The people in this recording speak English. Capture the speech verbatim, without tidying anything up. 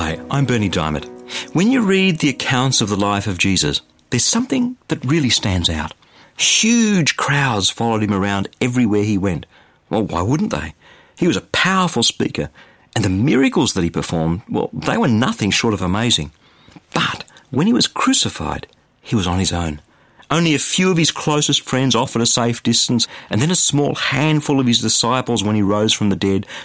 Hi, I'm Bernie Diamond. When you read the accounts of the life of Jesus, there's something that really stands out. Huge crowds followed him around everywhere he went. Well, why wouldn't they? He was a powerful speaker, and the miracles that he performed, well, they were nothing short of amazing. But when he was crucified, he was on his own. Only a few of his closest friends offered a safe distance, and then a small handful of his disciples when he rose from the dead.